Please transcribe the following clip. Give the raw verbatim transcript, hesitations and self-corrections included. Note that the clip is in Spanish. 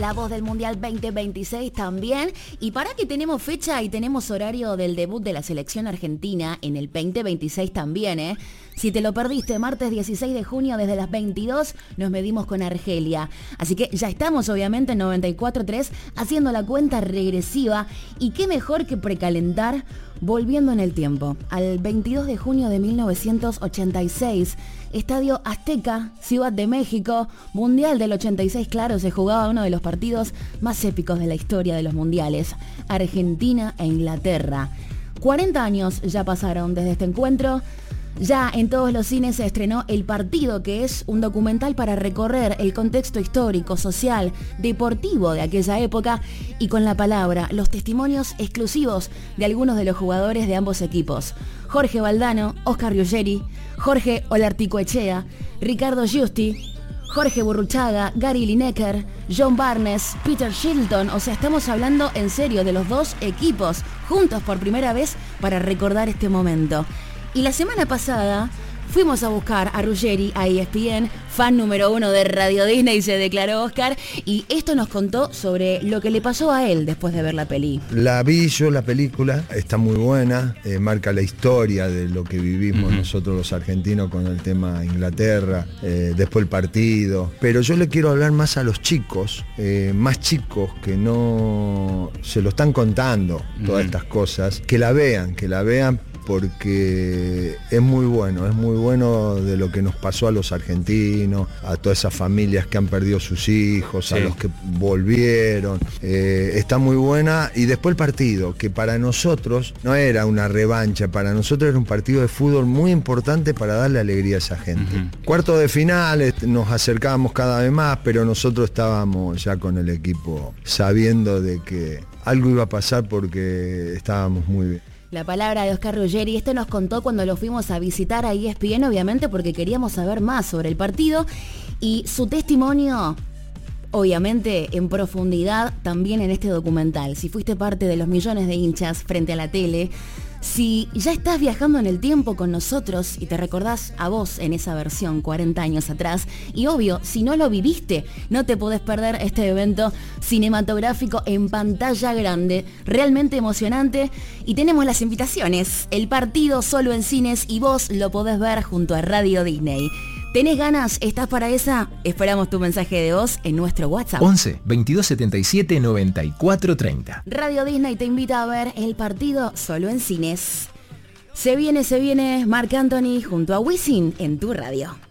La voz del Mundial veinte veintiséis también. Y para que tenemos fecha y tenemos horario del debut de la selección argentina en el veinte veintiséis también, ¿eh? Si te lo perdiste, martes dieciséis de junio desde las veintidós nos medimos con Argelia. Así que ya estamos obviamente en noventa y cuatro tres haciendo la cuenta regresiva. Y qué mejor que precalentar volviendo en el tiempo. Al veintidós de junio de mil novecientos ochenta y seis, Estadio Azteca, Ciudad de México, Mundial del ochenta y seis, claro, se jugaba uno de los partidos más épicos de la historia de los mundiales. Argentina e Inglaterra. cuarenta años ya pasaron desde este encuentro. Ya en todos los cines se estrenó El Partido, que es un documental para recorrer el contexto histórico, social, deportivo de aquella época y con la palabra, los testimonios exclusivos de algunos de los jugadores de ambos equipos. Jorge Valdano, Oscar Ruggeri, Jorge Olarticoechea, Ricardo Giusti, Jorge Burruchaga, Gary Lineker, John Barnes, Peter Shilton. O sea, estamos hablando en serio de los dos equipos juntos por primera vez para recordar este momento. Y la semana pasada fuimos a buscar a Ruggeri, a E S P N, fan número uno de Radio Disney, se declaró Oscar, y esto nos contó sobre lo que le pasó a él después de ver la peli. La vi yo, la película, está muy buena, eh, marca la historia de lo que vivimos uh-huh. nosotros los argentinos con el tema Inglaterra, eh, después el partido, pero yo le quiero hablar más a los chicos, eh, más chicos que no se lo están contando todas uh-huh. estas cosas, que la vean, que la vean, porque es muy bueno, es muy bueno de lo que nos pasó a los argentinos, a todas esas familias que han perdido sus hijos, sí. a los que volvieron, eh, está muy buena. Y después el partido, que para nosotros no era una revancha, para nosotros era un partido de fútbol muy importante para darle alegría a esa gente. Uh-huh. Cuarto de final, nos acercábamos cada vez más, pero nosotros estábamos ya con el equipo sabiendo de que algo iba a pasar porque estábamos muy bien. La palabra de Oscar Ruggeri. Esto nos contó cuando lo fuimos a visitar a E S P N, obviamente porque queríamos saber más sobre el partido, y su testimonio, obviamente, en profundidad también en este documental. Si fuiste parte de los millones de hinchas frente a la tele, si ya estás viajando en el tiempo con nosotros y te recordás a vos en esa versión cuarenta años atrás, y obvio, si no lo viviste, no te podés perder este evento cinematográfico en pantalla grande, realmente emocionante. Y tenemos las invitaciones, El Partido solo en cines, y vos lo podés ver junto a Radio Disney. ¿Tenés ganas? ¿Estás para esa? Esperamos tu mensaje de voz en nuestro WhatsApp. once, veintidós setenta y siete, noventa y cuatro treinta. Radio Disney te invita a ver El Partido solo en cines. Se viene, se viene Marc Anthony junto a Wisin en tu radio.